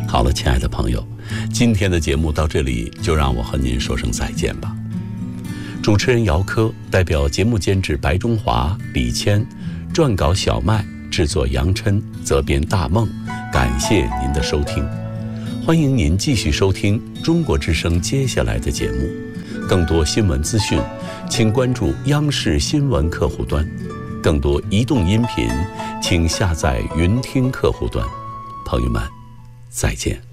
好了，亲爱的朋友，今天的节目到这里就让我和您说声再见吧。主持人姚科代表节目监制白中华、李谦，撰稿小麦，制作杨琛，责编大梦，感谢您的收听。欢迎您继续收听中国之声接下来的节目。更多新闻资讯，请关注央视新闻客户端。更多移动音频，请下载云听客户端。朋友们，再见。